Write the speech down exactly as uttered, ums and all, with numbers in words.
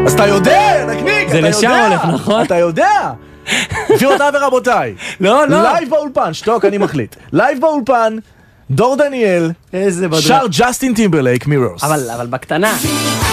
אז אתה יודע, נקניק, זה לשם הולך, נכון? אתה יודע. גבירותיי ורבותיי, לא, לא. לייב באולפן, שתוק, אני מחליט. לייב באולפן, דור דניאל, איזה בדוק. שר ג'סטין טימברלייק, מירורס. אבל, אבל בקטנה.